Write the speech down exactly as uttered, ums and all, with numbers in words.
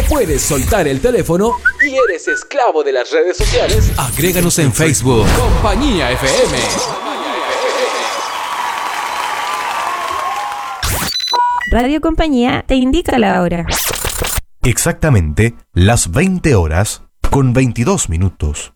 puedes soltar el teléfono y eres esclavo de las redes sociales, agréganos en Facebook. Compañía F M. Radio Compañía te indica la hora. Exactamente las veinte horas con veintidós minutos.